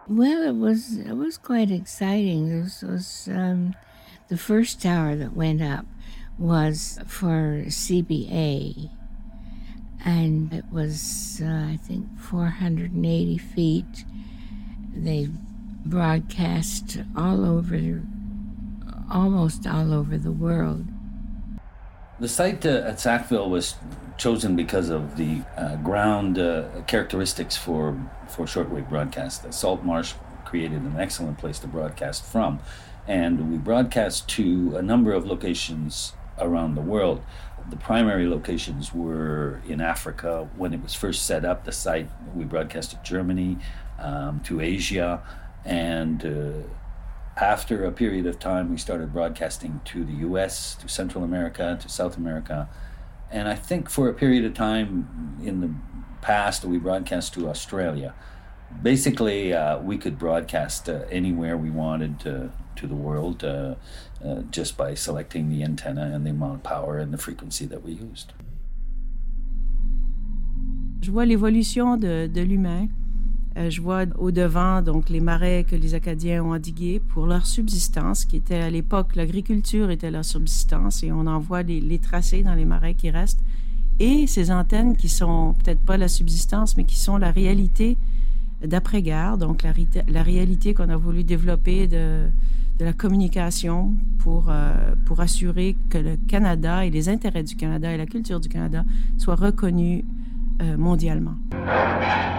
Well, it was quite exciting. This was the first tower that went up was for CBA, and it was I think 480 feet. They broadcast almost all over the world. The site at Sackville was chosen because of the ground characteristics for shortwave broadcast. The salt marsh created an excellent place to broadcast from, and we broadcast to a number of locations around the world. The primary locations were in Africa. When it was first set up, the site, we broadcast to Germany, to Asia, and after a period of time, we started broadcasting to the US, to Central America, to South America. And I think for a period of time in the past, we broadcast to Australia. Basically, we could broadcast anywhere we wanted to the world just by selecting the antenna and the amount of power and the frequency that we used. Je vois l'évolution de l'humain. Je vois au-devant donc les marais que les Acadiens ont endigués pour leur subsistance, qui était à l'époque, l'agriculture était leur subsistance, et on en voit les tracés dans les marais qui restent. Et ces antennes qui sont peut-être pas la subsistance, mais qui sont la réalité d'après-guerre, donc la réalité qu'on a voulu développer de la communication pour assurer que le Canada et les intérêts du Canada et la culture du Canada soient reconnus mondialement.